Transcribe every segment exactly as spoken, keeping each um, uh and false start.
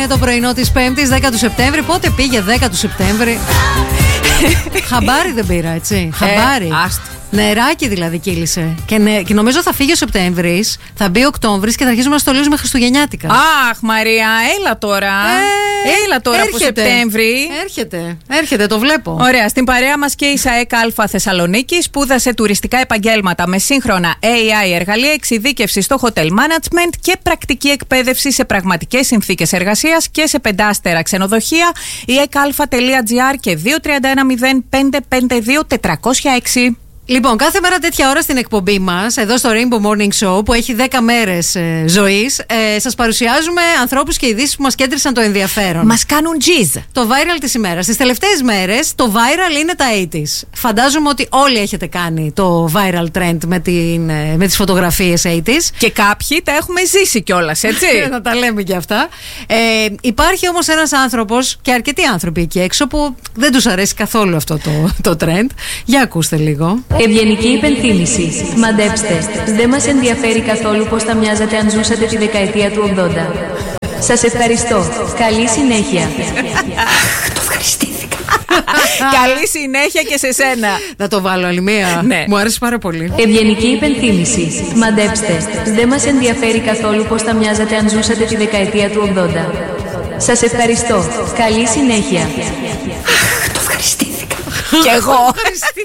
Είναι το πρωινό της Πέμπτης, δέκα του Σεπτέμβρη. Πότε πήγε δέκα του Σεπτέμβρη? Χαμπάρι δεν πήρα, έτσι. Χαμπάρι. Ε, άστο. Νεράκι δηλαδή κύλησε. Και, ναι, και νομίζω θα φύγει ο Σεπτέμβρης, θα μπει ο Οκτώβρης και θα αρχίσουμε να στολίζουμε χριστουγεννιάτικα. Αχ, Μαρία, έλα τώρα. Ε, έλα τώρα που Σεπτέμβρη. Έρχεται, έρχεται, το βλέπω. Ωραία, στην παρέα μας και η ΣΑΕΚ Α Θεσσαλονίκη σπούδασε τουριστικά επαγγέλματα με σύγχρονα έι άι εργαλεία, εξειδίκευση στο hotel management και πρακτική εκπαίδευση σε πραγματικές συνθήκες εργασίας και σε πεντάστερα ξενοδοχεία. η εκάλφα τελεία τζι άρ και δύο τρία ένα μηδέν πέντε πέντε δύο τετρακόσια έξι. Λοιπόν, κάθε μέρα τέτοια ώρα στην εκπομπή μας, εδώ στο Rainbow Morning Show, που έχει δέκα μέρες ε, ζωής, ε, σας παρουσιάζουμε ανθρώπους και ειδήσεις που μας κέντρισαν το ενδιαφέρον. Μας κάνουν τζιζ. Το viral της ημέρας. Τις τελευταίες μέρες το viral είναι τα ογδόντα. Φαντάζομαι ότι όλοι έχετε κάνει το viral trend με, την, ε, με τις φωτογραφίες ογδόντα. Και κάποιοι τα έχουμε ζήσει κιόλας, έτσι. Να τα λέμε κι αυτά. Ε, υπάρχει όμως ένας άνθρωπος και αρκετοί άνθρωποι εκεί έξω που δεν τους αρέσει καθόλου αυτό το, το trend. Για ακούστε λίγο. Ευγενική υπενθύμηση. Μαντέψτε, δεν μας ενδιαφέρει καθόλου πώς θα μοιάζατε αν ζούσατε τη δεκαετία του ογδόντα. Σας ευχαριστώ. Καλή συνέχεια. Το ευχαριστήθηκα. Καλή συνέχεια και σε σένα. Να το βάλω άλλη μία. Ναι. Μου άρεσε πάρα πολύ. Ευγενική υπενθύμηση. Μαντέψτε, δεν μας ενδιαφέρει καθόλου πώς θα μοιάζατε αν ζούσατε τη δεκαετία του ογδόντα. Σας ευχαριστώ. Καλή συνέχεια. Το ευχαριστήθηκα. Κι εγώ.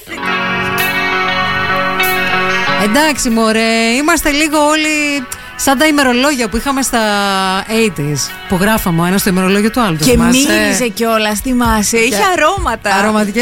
Εντάξει μωρέ, είμαστε λίγο όλοι σαν τα ημερολόγια που είχαμε στα ογδόντα. Που γράφαμε ο ένας στο ημερολόγιο του άλλου. Και μύριζε κιόλας, θυμάσαι. Είχε αρώματα. Αρωματικές